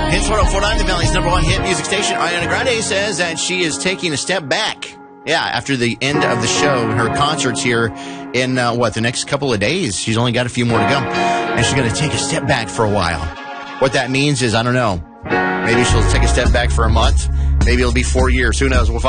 Hits 104.9, the Valley's number one hit music station. Ariana Grande says that she is taking a step back. Yeah, after the end of the show, her concert's here in, the next couple of days. She's only got a few more to go. And she's going to take a step back for a while. What that means is, I don't know. Maybe she'll take a step back for a month. Maybe it'll be 4 years. Who knows? We'll find